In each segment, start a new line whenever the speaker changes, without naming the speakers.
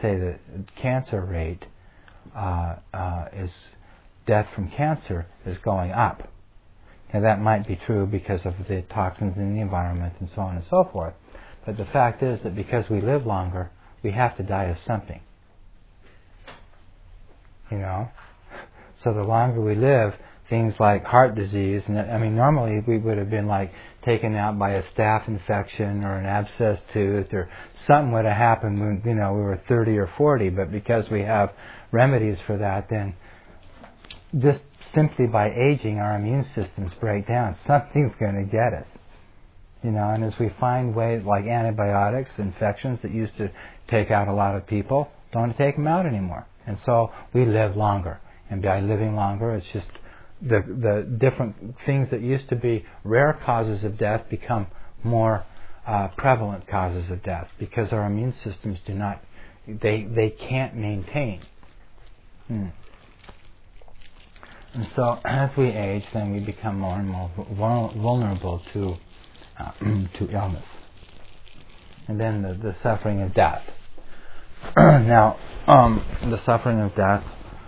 say that cancer rate is death from cancer is going up. Now that might be true because of the toxins in the environment and so on and so forth. But the fact is that because we live longer, we have to die of something. You know? So the longer we live, things like heart disease, and I mean normally we would have been like taken out by a staph infection or an abscessed tooth or something would have happened when we were 30 or 40, but because we have remedies for that, then just simply by aging our immune systems break down. Something's going to get us. And as we find ways like antibiotics, infections that used to take out a lot of people, don't take them out anymore. And so we live longer. And by living longer, it's just the different things that used to be rare causes of death become more prevalent causes of death because our immune systems do not, they can't maintain. And so as we age, then we become more and more vulnerable to illness. And then the suffering of death. Now, the suffering of death,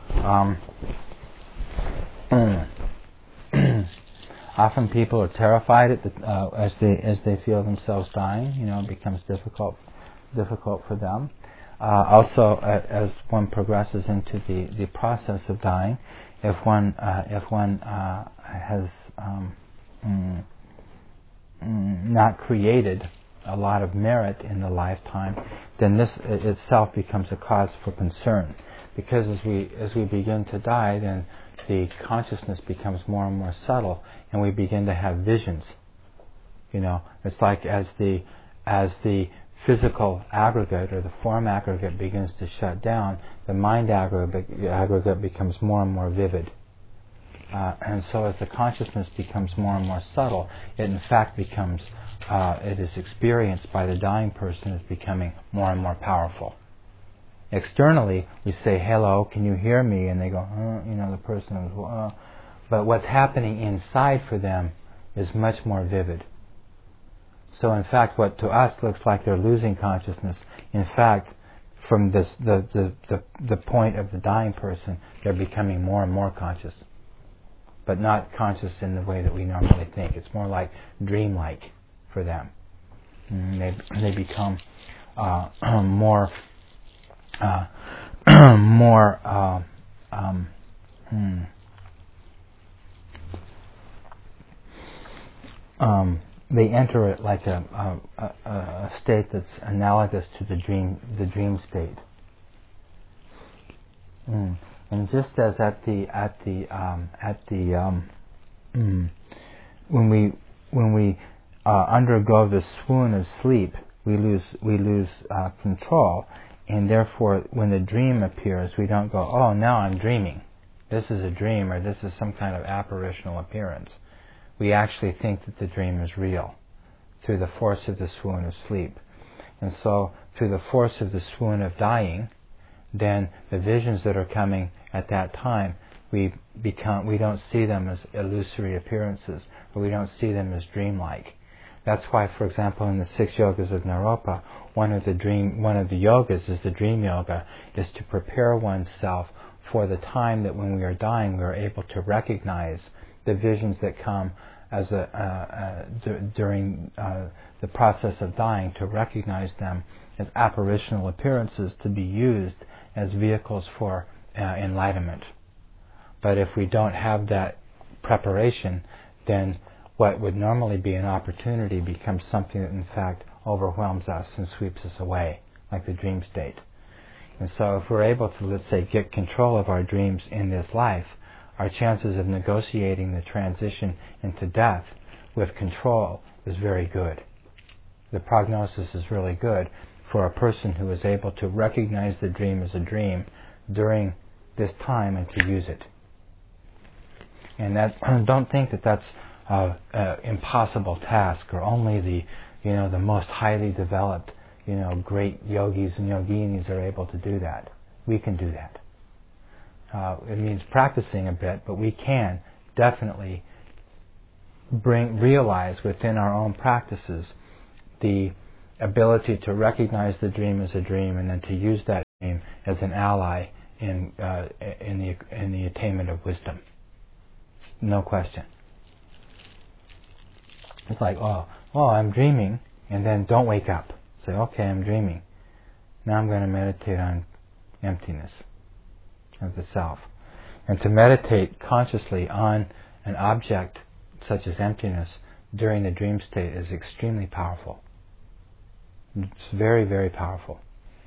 often people are terrified as they feel themselves dying. It becomes difficult for them. Also, as one progresses into the process of dying, if one has not created a lot of merit in the lifetime, then this itself becomes a cause for concern. Because as we begin to die, then the consciousness becomes more and more subtle, and we begin to have visions. It's like as the physical aggregate or the form aggregate begins to shut down, the mind aggregate becomes more and more vivid. And so as the consciousness becomes more and more subtle, it in fact becomes, it is experienced by the dying person as becoming more and more powerful. Externally, we say, hello, can you hear me? And they go, the person is, but what's happening inside for them is much more vivid. So in fact, what to us looks like they're losing consciousness, in fact, from the point of the dying person, they're becoming more and more conscious. But not conscious in the way that we normally think. It's more like dreamlike for them. They become more they enter it like a state that's analogous to the dream state. And just as when we undergo the swoon of sleep, we lose control, and therefore when the dream appears, we don't go, oh, now I'm dreaming. This is a dream, or this is some kind of apparitional appearance. We actually think that the dream is real through the force of the swoon of sleep. And so through the force of the swoon of dying, then the visions that are coming at that time, we don't see them as illusory appearances, or we don't see them as dreamlike. That's why, for example, in the 6 yogas of Naropa, one of the yogas is the dream yoga, is to prepare oneself for the time that when we are dying, we are able to recognize the visions that come as during the process of dying, to recognize them as apparitional appearances to be used as vehicles for enlightenment. But if we don't have that preparation, then what would normally be an opportunity becomes something that in fact overwhelms us and sweeps us away, like the dream state. And so if we're able to, let's say, get control of our dreams in this life, our chances of negotiating the transition into death with control is very good. The prognosis is really good for a person who is able to recognize the dream as a dream during this time and to use it. And that, don't think that that's an impossible task, or only the most highly developed, great yogis and yoginis are able to do that. We can do that. It means practicing a bit, but we can definitely realize within our own practices the ability to recognize the dream as a dream and then to use that dream as an ally in the attainment of wisdom. No question. It's like, oh, I'm dreaming, and then don't wake up. Say, okay, I'm dreaming. Now I'm going to meditate on emptiness of the self. And to meditate consciously on an object such as emptiness during the dream state is extremely powerful. It's very, very powerful.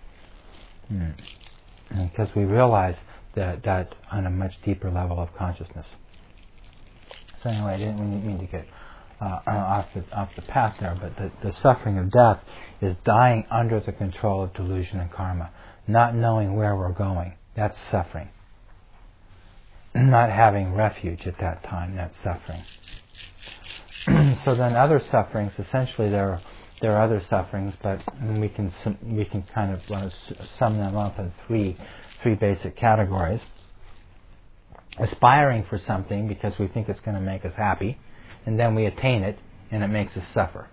Because we realize that on a much deeper level of consciousness. So anyway, I didn't mean to get off the path there, but the suffering of death is dying under the control of delusion and karma, not knowing where we're going. That's suffering. Not having refuge at that time, that's suffering. So then other sufferings, essentially there are other sufferings, but we can kind of sum them up in three basic categories. Aspiring for something because we think it's going to make us happy, and then we attain it, and it makes us suffer.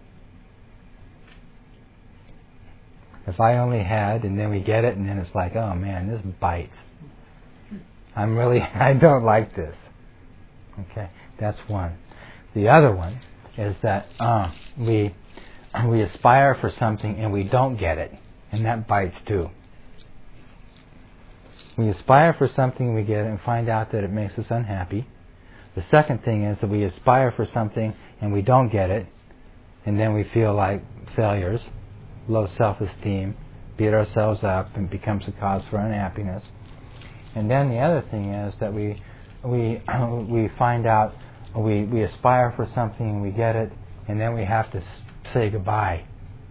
If I only had, and then we get it, and then it's like, oh man, this bites. I don't like this. Okay, that's one. The other one is that we aspire for something and we don't get it, and that bites too. We aspire for something, we get it, and find out that it makes us unhappy. The second thing is that we aspire for something and we don't get it, and then we feel like failures, low self-esteem, beat ourselves up, and becomes a cause for unhappiness. And then the other thing is that we find out we aspire for something and we get it, and then we have to say goodbye.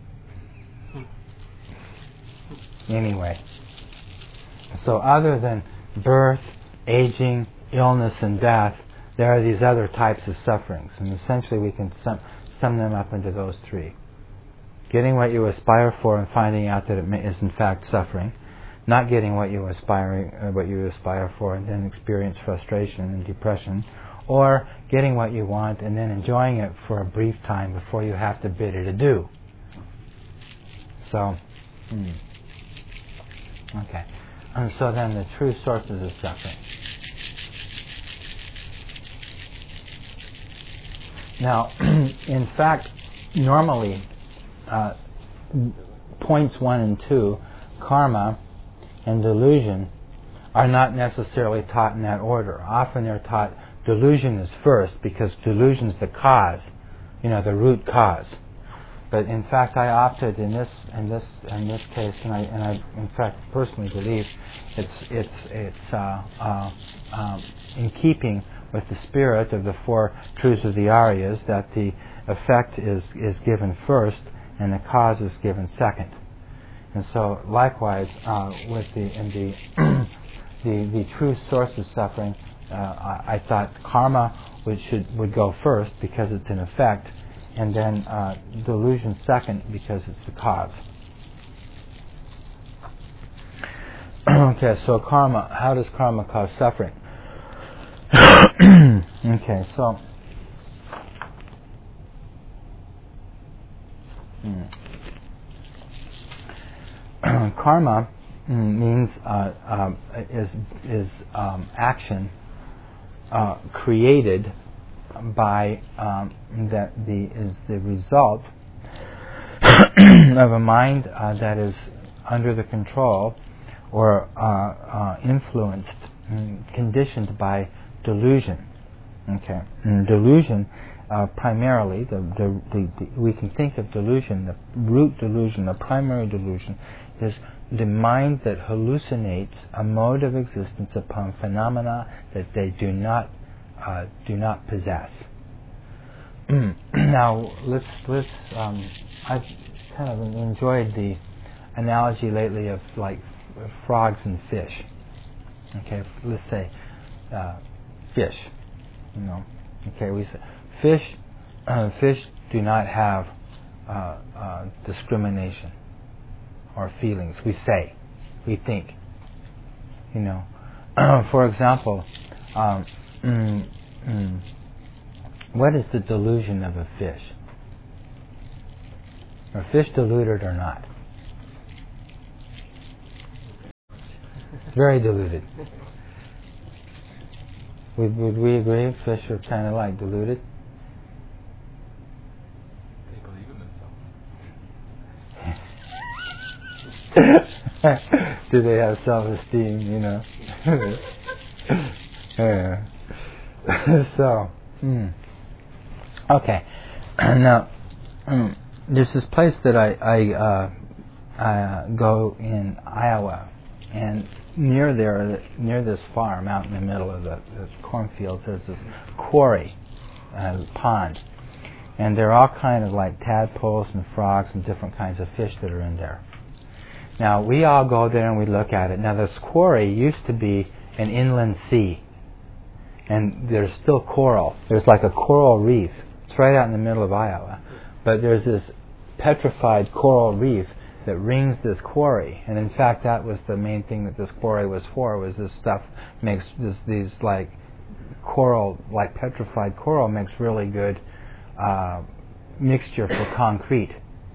Anyway, so other than birth, aging, illness, and death, there are these other types of sufferings, and essentially we can sum them up into those three. Getting what you aspire for and finding out that it is in fact suffering. Not getting what you aspire for and then experience frustration and depression. Or getting what you want and then enjoying it for a brief time before you have to bid it adieu. So, okay. And so then the true sources of suffering. Now, in fact, normally, points 1 and 2, karma and delusion, are not necessarily taught in that order. Often they're taught delusion is first because delusion is the cause, the root cause. But in fact, I opted in this case, and I in fact personally believe it's in keeping with the spirit of the four truths of the Aryas that the effect is given first and the cause is given second. And so, likewise, with the true source of suffering, I thought karma would go first because it's an effect, and then delusion second because it's the cause. Okay, so karma. How does karma cause suffering? Okay, so. Karma means is action created by is the result of a mind that is under the control or influenced, conditioned by delusion. Okay, and delusion. Primarily, we can think of delusion, the root delusion, the primary delusion, is the mind that hallucinates a mode of existence upon phenomena that they do not possess. Now, let's. I've kind of enjoyed the analogy lately of like frogs and fish. Okay, let's say fish. Okay, we say. Fish do not have discrimination or feelings. We think. For example, what is the delusion of a fish? Are fish diluted or not? Very diluted. Would we agree fish are kind of like diluted?
They believe in themselves.
Do they have self-esteem, Yeah. So, okay. Now, there's this place that I go in Iowa, and near this farm, out in the middle of the cornfields, there's this quarry, pond, and there are all kind of like tadpoles and frogs and different kinds of fish that are in there. Now, we all go there and we look at it. Now, this quarry used to be an inland sea, and there's still coral. There's like a coral reef. It's right out in the middle of Iowa, but there's this petrified coral reef that rings this quarry, and in fact that was the main thing that this quarry was for, was this stuff makes these like coral, like petrified coral makes really good mixture for concrete.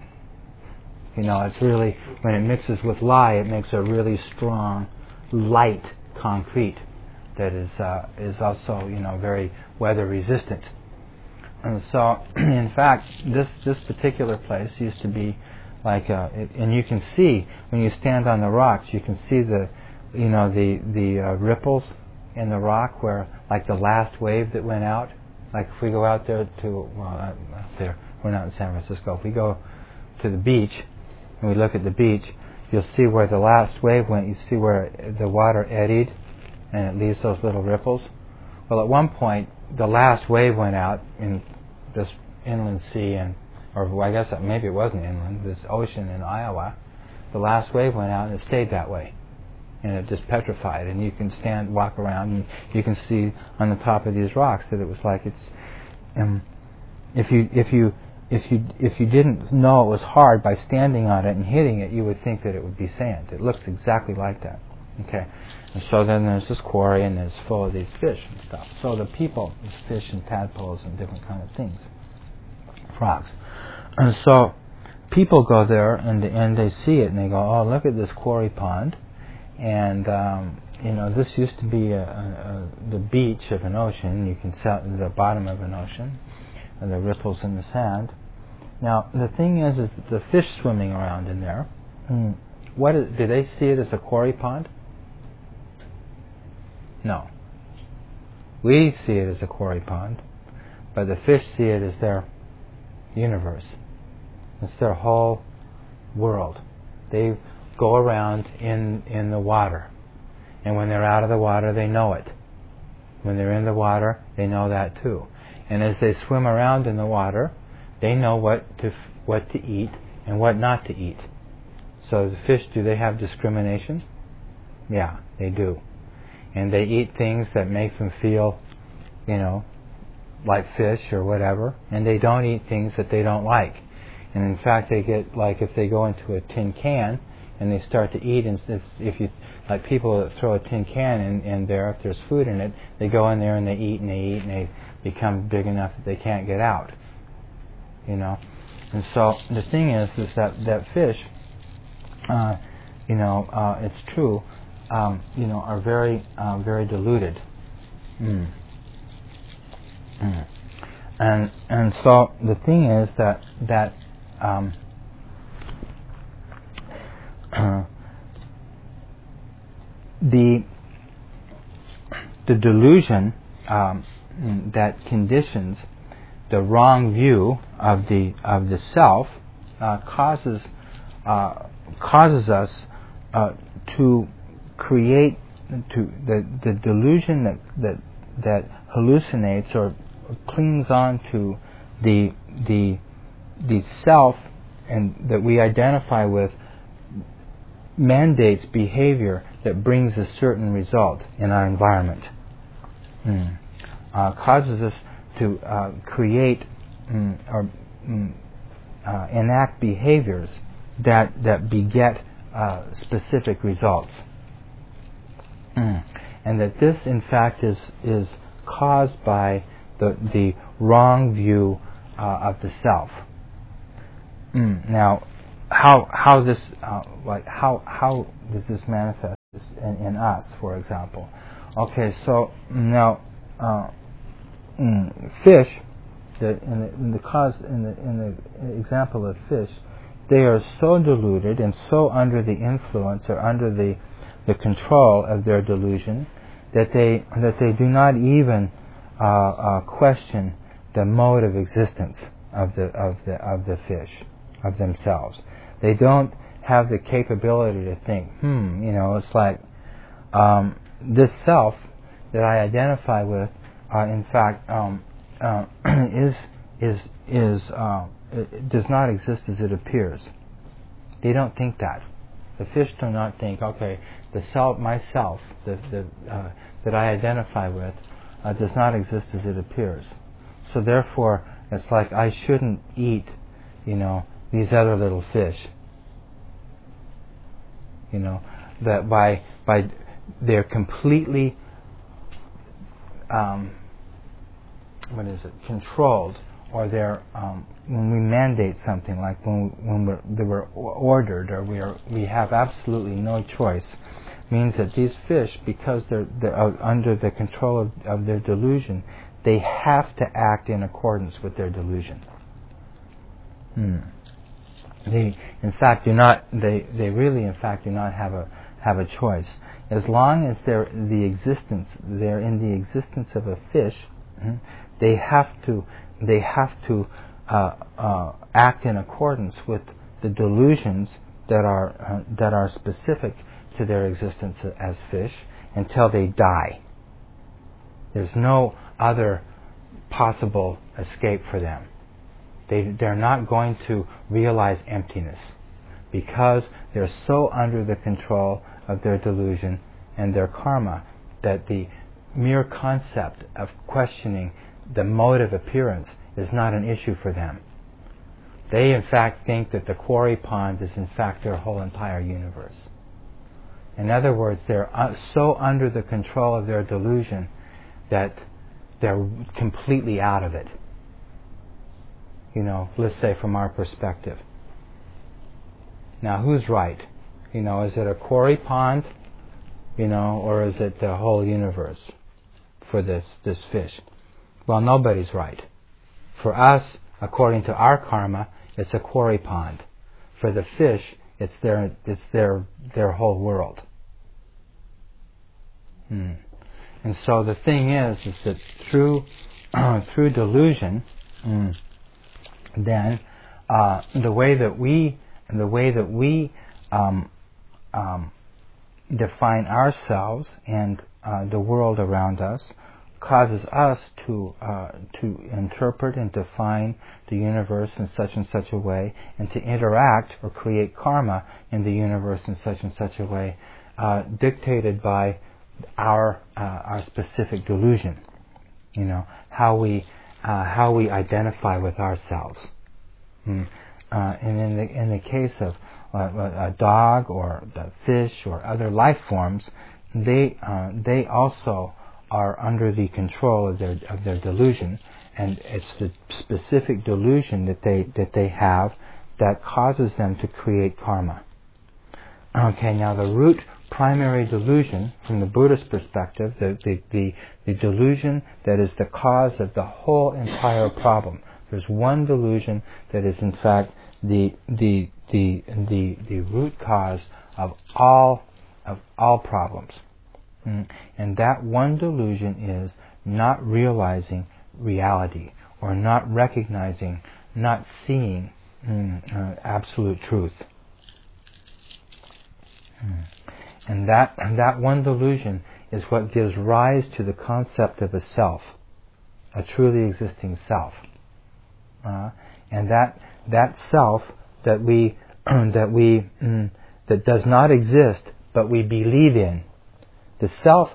It's really, when it mixes with lye, it makes a really strong, light concrete that is also very weather resistant. And so, in fact, this particular place used to be like, and you can see when you stand on the rocks, you can see the ripples in the rock where, like, the last wave that went out. Like if we go out there out there, we're not in San Francisco. If we go to the beach and we look at the beach, you'll see where the last wave went. You see where the water eddied, and it leaves those little ripples. Well, at one point, the last wave went out in this inland sea, or I guess maybe it wasn't inland, this ocean in Iowa. The last wave went out and it stayed that way, and it just petrified. And you can walk around, and you can see on the top of these rocks that it was like it's. If you didn't know it was hard by standing on it and hitting it, you would think that it would be sand. It looks exactly like that. Okay, and so then there's this quarry, and it's full of these fish and stuff. So the people, there's fish and tadpoles and different kind of things, frogs. And so people go there and they see it and they go, oh, look at this quarry pond, and this used to be the beach of an ocean. You can see the bottom of an ocean, and the ripples in the sand. Now the thing is the fish swimming around in there. Do they see it as a quarry pond? No. We see it as a quarry pond, but the fish see it as their universe. It's their whole world. They go around in the water, and when they're out of the water, they know it. When they're in the water, they know that too. And as they swim around in the water, they know what to eat and what not to eat. So the fish, do they have discrimination? Yeah, they do. And they eat things that make them feel, like fish or whatever, and they don't eat things that they don't like. And in fact, they get, like, if they go into a tin can and they start to eat, and if you, like people that throw a tin can in there, if there's food in it, they go in there and they eat and they eat and they become big enough that they can't get out. And so the thing is that fish, it's true, are very, very diluted. And so the thing is that the delusion that conditions the wrong view of the self causes us to create the delusion that hallucinates or clings on to the self and that we identify with, mandates behavior that brings a certain result in our environment. Causes us to create or enact behaviors that beget specific results. And that this, in fact, is caused by the wrong view of the self. Now, how does this manifest in us, for example? Okay, so now fish, in the example of fish, they are so deluded and so under the influence or under the control of their delusion that they do not even question the mode of existence of the fish, of themselves. They don't have the capability to think, it's like this self that I identify with, in fact, it does not exist as it appears. They don't think that. The fish do not think, okay, the self, myself, that I identify with, does not exist as it appears. So therefore, it's like I shouldn't eat, these other little fish. That by they're completely controlled, or they're when we mandate something, like when we're ordered, or we have absolutely no choice, means that these fish, because they're under the control of their delusion, they have to act in accordance with their delusion. They in fact do not. They really in fact do not have a choice. As long as they're in the existence of a fish, they have to act in accordance with the delusions that are specific to their existence as fish until they die. There's no other possible escape for them. They're not going to realize emptiness because they're so under the control of their delusion and their karma that the mere concept of questioning the mode of appearance is not an issue for them. They in fact think that the quarry pond is in fact their whole entire universe. In other words, they're so under the control of their delusion that they're completely out of it. Let's say from our perspective. Now, who's right? Is it a quarry pond, or is it the whole universe for this fish? Well, nobody's right. For us, according to our karma, it's a quarry pond. For the fish, it's their whole world. And so the thing is that through delusion, then the way that we define ourselves and the world around us causes us to interpret and define the universe in such and such a way, and to interact or create karma in the universe in such and such a way, dictated by our specific delusion. How we identify with ourselves. And in the case of a dog or the fish or other life forms, they also are under the control of their delusion, and it's the specific delusion that they have that causes them to create karma. Okay, now the root primary delusion, from the Buddhist perspective, the delusion that is the cause of the whole entire problem. There's one delusion that is in fact the root cause of all problems. And that one delusion is not realizing reality, or not recognizing, not seeing absolute truth. And that one delusion is what gives rise to the concept of a self, a truly existing self. And that self that does not exist, but we believe in. The self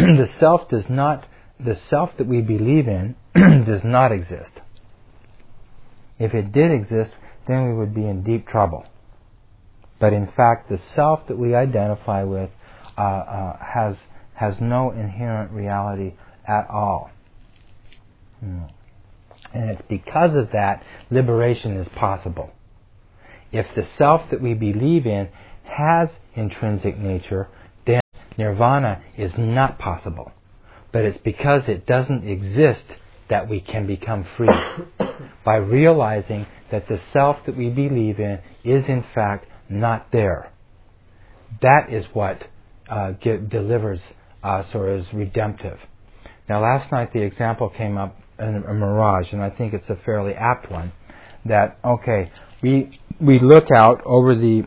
that we believe in does not exist. If it did exist, then we would be in deep trouble. But in fact, the self that we identify with has no inherent reality at all. And it's because of that liberation is possible. If the self that we believe in has intrinsic nature, then nirvana is not possible. But it's because it doesn't exist that we can become free. By realizing that the self that we believe in is in fact not there. That is what delivers us or is redemptive. Now last night the example came up in a mirage, and I think it's a fairly apt one. That we look out over the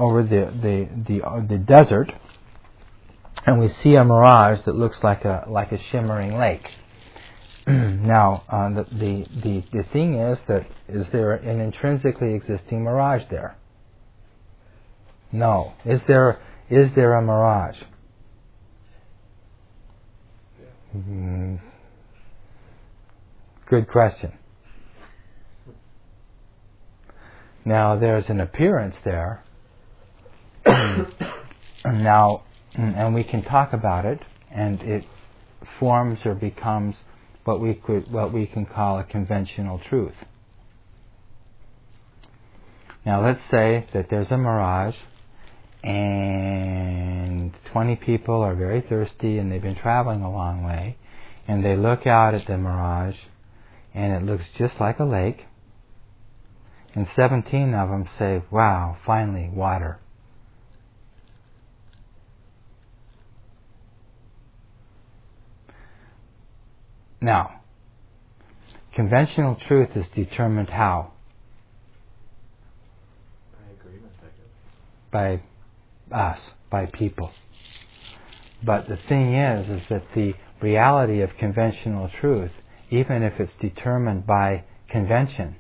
desert, and we see a mirage that looks like a shimmering lake. Now the thing is there an intrinsically existing mirage there? No. Is there a mirage? Good question. Now there's an appearance there. And we can talk about it, and it forms or becomes what we can call a conventional truth. Now let's say that there's a mirage, and 20 people are very thirsty, and they've been traveling a long way, and they look out at the mirage, and it looks just like a lake, and 17 of them say, "Wow, finally, water." Now, conventional truth is determined how?
By agreement, I guess.
By us, by people. But the thing is that the reality of conventional truth, even if it's determined by convention,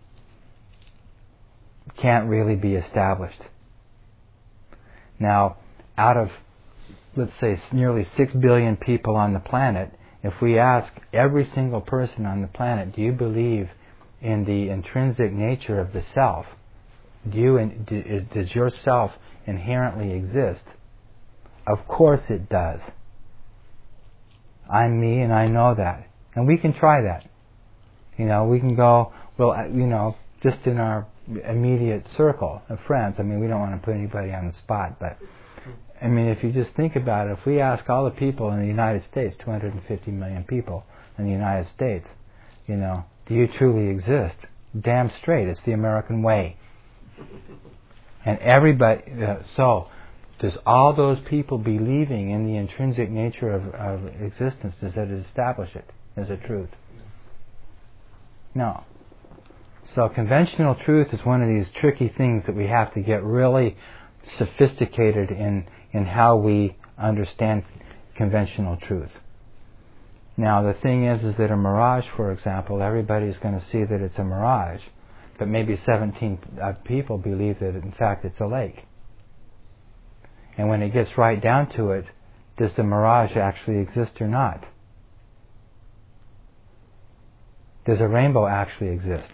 can't really be established. Now, out of, let's say, nearly 6 billion people on the planet, if we ask every single person on the planet, do you believe in the intrinsic nature of the self? Does your self inherently exist? Of course it does. I'm me and I know that. And we can try that. We can go, just in our immediate circle of friends. We don't want to put anybody on the spot, but if you just think about it, if we ask all the people in the United States, 250 million people in the United States, do you truly exist? Damn straight, it's the American way. And everybody, so does all those people believing in the intrinsic nature of existence, does that establish it as a truth? No. So conventional truth is one of these tricky things that we have to get really sophisticated in how we understand conventional truth. Now the thing is that a mirage, for example, everybody's going to see that it's a mirage, but maybe 17 people believe that in fact it's a lake. And when it gets right down to it, does the mirage actually exist or not? Does a rainbow actually exist?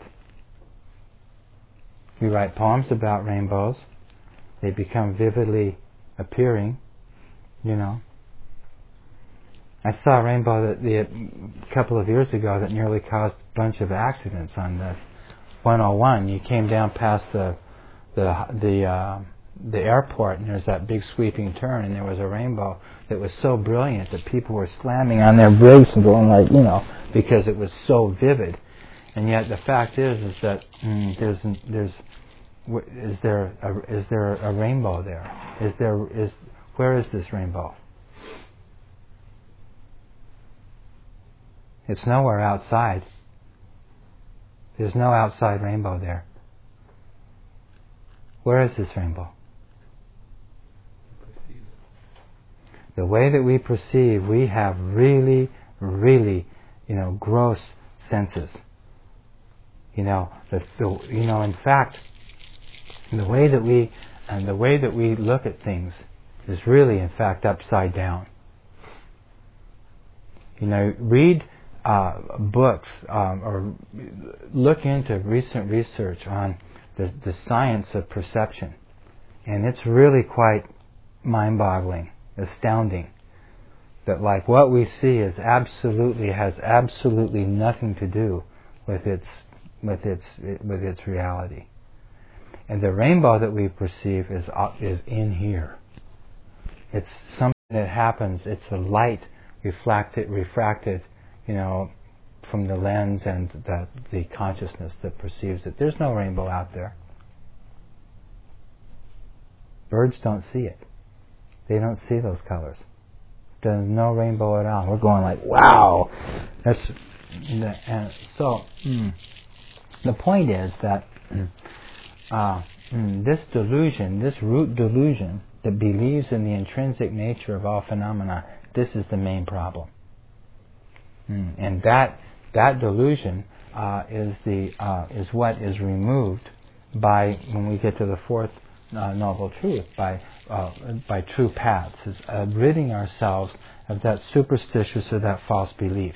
We write poems about rainbows. They become vividly appearing, I saw a rainbow a couple of years ago that nearly caused a bunch of accidents on the 101. You came down past the airport, and there's that big sweeping turn, and there was a rainbow that was so brilliant that people were slamming on their brakes and going because it was so vivid. And yet the fact is that is there a rainbow there? Where is this rainbow? It's nowhere outside. There's no outside rainbow there. Where is this rainbow? The way that we perceive, we have really, really, gross senses. In fact, the way that we look at things is really, in fact, upside down. Read books or look into recent research on the science of perception, and it's really quite mind-boggling, astounding. That what we see has absolutely nothing to do with its reality. And the rainbow that we perceive is in here. It's something that happens. It's the light refracted, from the lens and the consciousness that perceives it. There's no rainbow out there. Birds don't see it. They don't see those colors. There's no rainbow at all. We're going like, wow. The point is that this delusion, this root delusion that believes in the intrinsic nature of all phenomena, this is the main problem. And that delusion is what is removed by, when we get to the fourth noble truth, by true paths, is ridding ourselves of that superstitious or that false belief.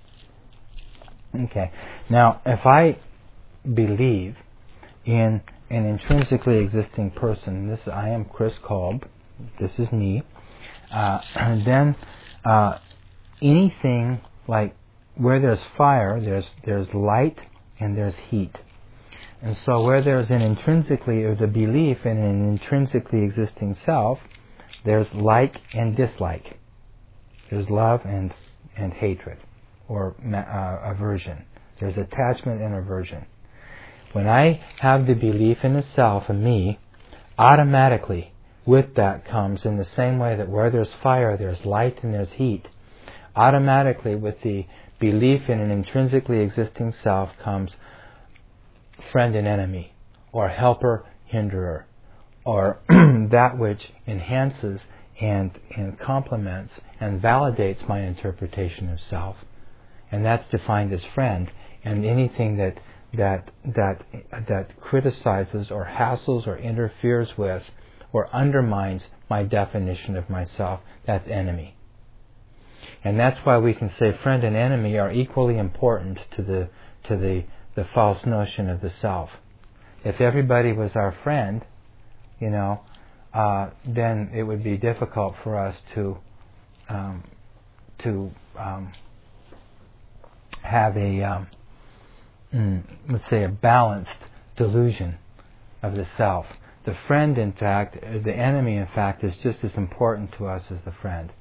Okay. Now, if I believe in an intrinsically existing person, I am Chris Kolb, this is me, then anything like where there's fire, there's light and there's heat. And so where there's the belief in an intrinsically existing self, there's like and dislike. There's love and hatred, or aversion. There's attachment and aversion. When I have the belief in a self, a me, automatically with that comes, in the same way that where there's fire, there's light and there's heat, automatically with the belief in an intrinsically existing self comes friend and enemy, or helper, hinderer, or that which enhances and complements and validates my interpretation of self. And that's defined as friend. And anything that criticizes or hassles or interferes with or undermines my definition of myself, that's enemy. And that's why we can say friend and enemy are equally important to the false notion of the self. If everybody was our friend, then it would be difficult for us to have a let's say a balanced delusion of the self. The friend, in fact, the enemy, in fact, is just as important to us as the friend.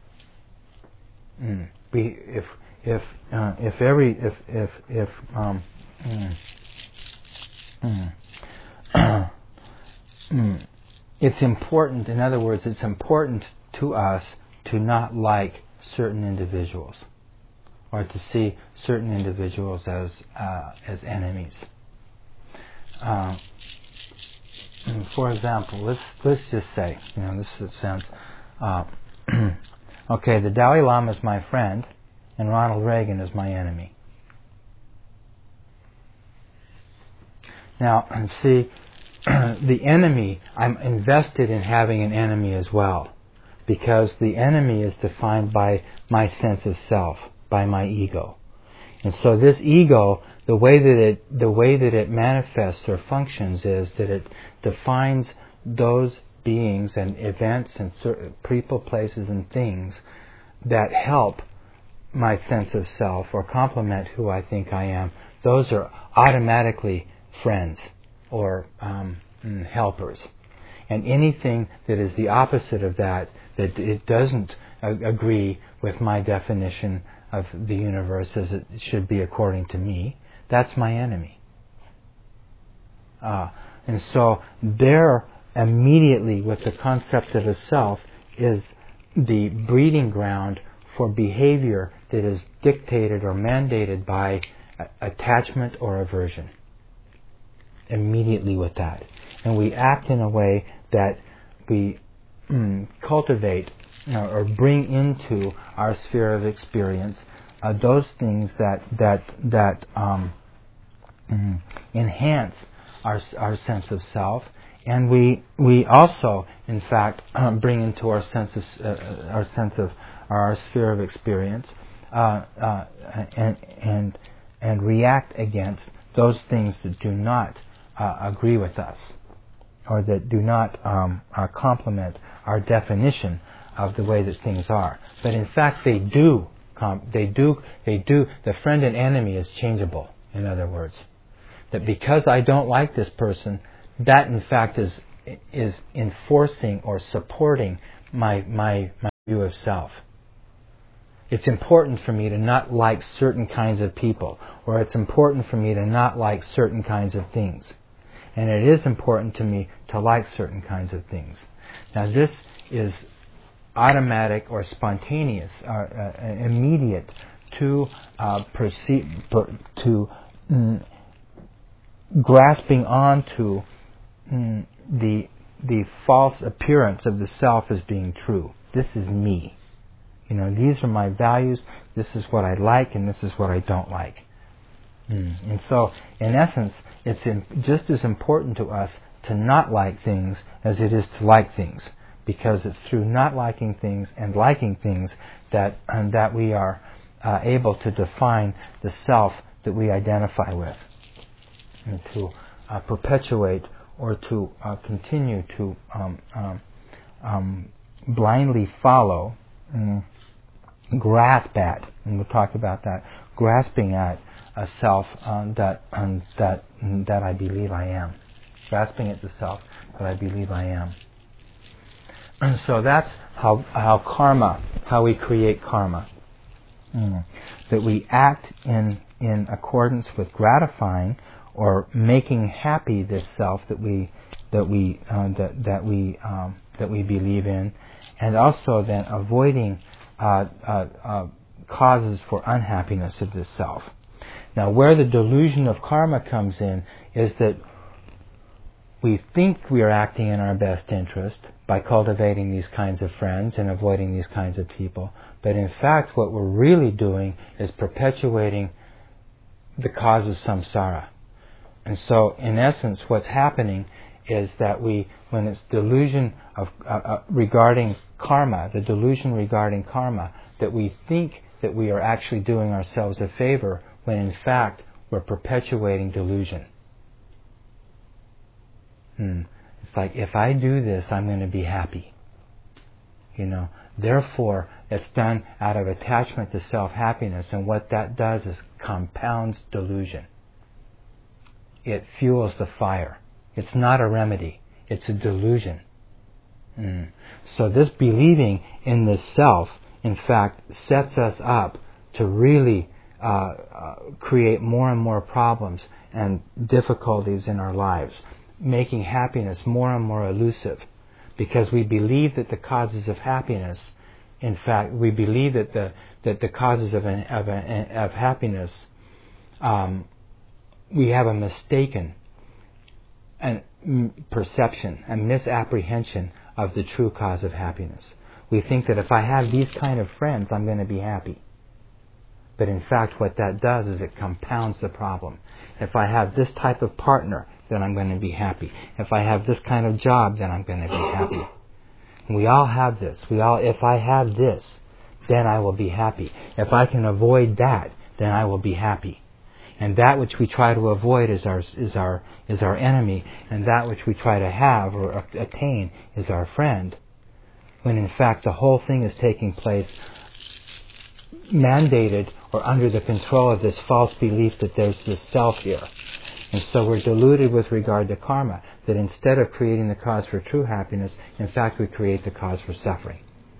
It's important. In other words, it's important to us to not like certain individuals, or to see certain individuals as enemies. For example, let's just say, this sounds okay. The Dalai Lama is my friend, and Ronald Reagan is my enemy. Now, and see, the enemy, I'm invested in having an enemy as well, because the enemy is defined by my sense of self, by my ego. And so this ego, the way that it manifests or functions is that it defines those beings and events and people, places and things that help my sense of self or complement who I think I am. Those are automatically friends or helpers. And anything that is the opposite of that it doesn't agree with my definition of the universe as it should be according to me, that's my enemy. And so there, immediately with the concept of a self, is the breeding ground for behavior that is dictated or mandated by attachment or aversion. Immediately with that. And we act in a way that we cultivate or bring into our sphere of experience those things that enhance our sense of self, and we also, in fact, bring into our sphere of experience and react against those things that do not agree with us, or that do not complement our definition of the way that things are. But in fact, they do. The friend and enemy is changeable. In other words, that because I don't like this person that in fact is enforcing or supporting my view of self. It's important for me to not like certain kinds of people, or it's important for me to not like certain kinds of things. And it is important to me to like certain kinds of things. Now this is automatic or spontaneous, immediate to grasping onto the false appearance of the self as being true. This is me. These are my values. This is what I like, and this is what I don't like. And so, in essence, it's just as important to us to not like things as it is to like things, because it's through not liking things and liking things that we are able to define the self that we identify with, and to perpetuate or to continue to blindly follow, grasp at, and we'll talk about that, grasping at a self that I believe I am, grasping at the self that I believe I am. And so that's how karma, how we create karma, that we act in accordance with gratifying or making happy this self that we believe in, and also then avoiding causes for unhappiness of this self. Now, where the delusion of karma comes in is that we think we are acting in our best interest by cultivating these kinds of friends and avoiding these kinds of people, but in fact what we're really doing is perpetuating the cause of samsara. And so, in essence, what's happening is that when it's delusion of regarding karma, the delusion regarding karma, that we think that we are actually doing ourselves a favor, when in fact we're perpetuating delusion. It's like, if I do this, I'm going to be happy. Therefore, it's done out of attachment to self-happiness, and what that does is compounds delusion. It fuels the fire. It's not a remedy. It's a delusion. So this believing in the self, in fact, sets us up to really create more and more problems and difficulties in our lives, making happiness more and more elusive, because we believe that the causes of happiness, in fact, we believe that the causes of happiness, we have a mistaken perception, a misapprehension of the true cause of happiness. We think that if I have these kind of friends, I'm going to be happy. But in fact, what that does is it compounds the problem. If I have this type of partner, then I'm going to be happy. If I have this kind of job, then I'm going to be happy. And we all have this. If I have this, then I will be happy. If I can avoid that, then I will be happy. And that which we try to avoid is our enemy, and that which we try to have or attain is our friend. When in fact the whole thing is taking place mandated or under the control of this false belief that there's this self here. And so we're deluded with regard to karma, that instead of creating the cause for true happiness, in fact we create the cause for suffering.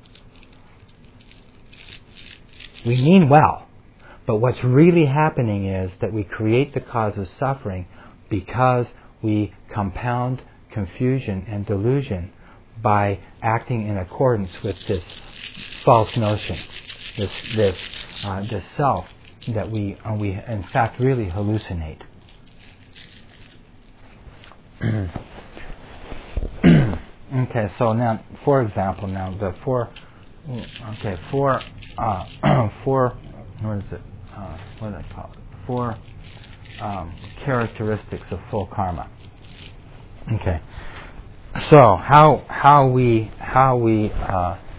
We mean well, but what's really happening is that we create the cause of suffering because we compound confusion and delusion by acting in accordance with this false notion, this self that we in fact really hallucinate. Okay, so now, for example, the four characteristics of full karma. Okay, so how we